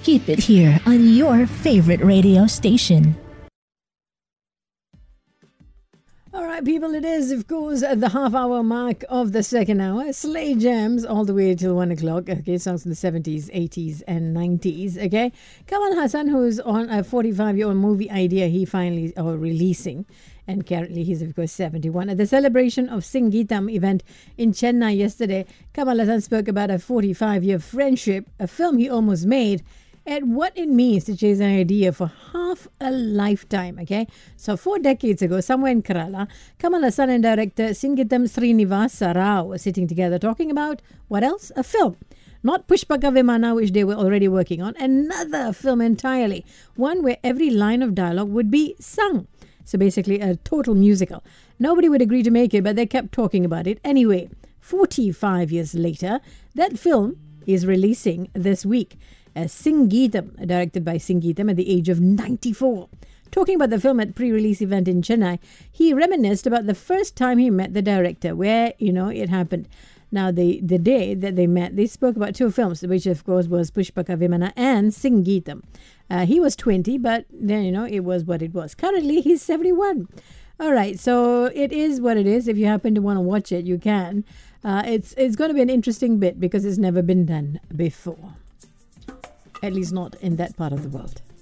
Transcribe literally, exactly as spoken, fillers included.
Keep it here on your favorite radio station. All right, people, it is, of course, at the half-hour mark of the second hour. Slay jams all the way till one o'clock. Okay, songs from the seventies, eighties, and nineties. Okay, Kamal Hassan, who's on a forty-five-year-old movie idea he finally or releasing, and currently he's, of course, seventy-one. At the celebration of Singeetam event in Chennai yesterday, Kamal Hassan spoke about a forty-five-year friendship, a film he almost made, and what it means to chase an idea for half a lifetime, okay? So four decades ago, somewhere in Kerala, Kamal Hassan and director Singeetam Srinivasa Rao were sitting together talking about, what else? A film. Not Pushpaka Vimana, which they were already working on, another film entirely. One where every line of dialogue would be sung. So basically a total musical. Nobody would agree to make it, but they kept talking about it. Anyway, forty-five years later, that film is releasing this week. As Singeetam, directed by Singeetam at the age of ninety-four. Talking about the film at pre-release event in Chennai, he reminisced about the first time he met the director, where, you know, it happened. Now, the, the day that they met, they spoke about two films, which, of course, was Pushpaka Vimana and Singeetam. Uh, he was twenty, but then, you know, it was what it was. Currently, he's seventy-one. All right, so it is what it is. If you happen to want to watch it, you can. Uh, it's, it's going to be an interesting bit because it's never been done before. At least not in that part of the world.